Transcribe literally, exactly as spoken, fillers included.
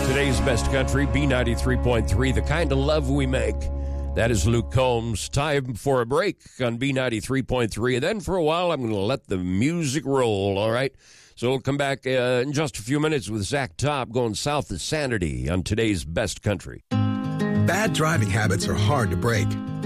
Today's best country, B ninety-three point three, the kind of love we make. That is Luke Combs. Time for a break on B ninety-three point three. And then for a while, I'm going to let the music roll, all right? So we'll come back uh, in just a few minutes with Zach Top going south of Sanity on today's best country. Bad driving habits are hard to break,